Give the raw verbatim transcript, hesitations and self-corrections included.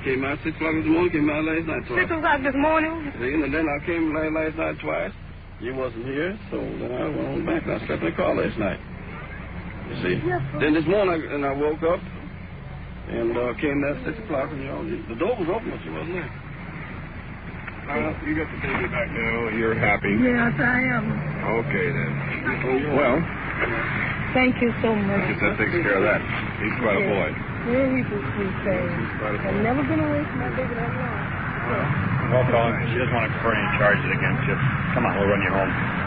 Came out six o'clock this morning, came out last night twice. Six o'clock this morning? See, and then I came late last night twice. You wasn't here, so then I went on back and I slept in the car last night. You see? Yes, sir. Then this morning, I, and I woke up and uh, came there at six o'clock, and you know, the door was open, but she wasn't there. Uh, you got the baby back now. You're happy? Yes, I am. Okay, then. Well, thank you so much. I guess that takes care of that. He's quite a boy. Yeah, he's a sweet thing. I've never been away from my baby that long. Well, Colin, she doesn't want to prefer any charges against you. Come on, we'll run you home.